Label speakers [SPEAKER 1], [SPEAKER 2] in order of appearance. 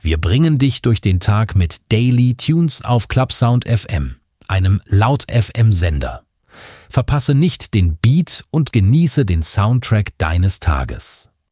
[SPEAKER 1] Wir bringen dich durch den Tag mit Daily Tunes auf Clubsound FM, einem Laut-FM-Sender. Verpasse nicht den Beat und genieße den Soundtrack deines Tages.